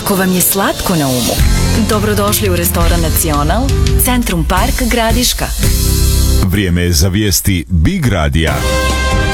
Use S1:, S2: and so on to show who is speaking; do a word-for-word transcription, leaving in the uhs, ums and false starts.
S1: Ako vam je slatko na umu, dobrodošli u restoran Nacional, Centrum Park Gradiška.
S2: Vrijeme je za vijesti Big Radija.